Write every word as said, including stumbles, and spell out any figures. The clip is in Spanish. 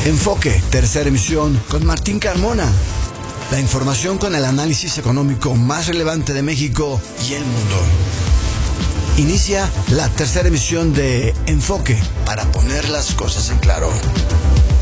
Enfoque, tercera emisión con Martín Carmona. La información con el análisis económico más relevante de México y el mundo. Inicia la tercera emisión de Enfoque para poner las cosas en claro.